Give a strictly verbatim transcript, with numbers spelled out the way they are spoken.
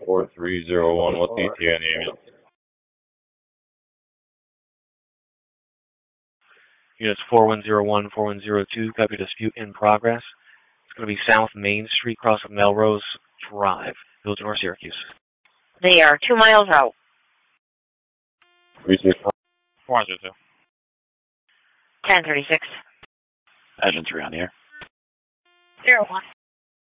four three zero one, what's the E T A on the ambulance? Units four one zero one, four one zero two, copy dispute in progress. It's going to be South Main Street, cross of Melrose Drive, Village of North Syracuse. They are two miles out. three six four one zero two. ten thirty-six. Agent three on the air. Zero one.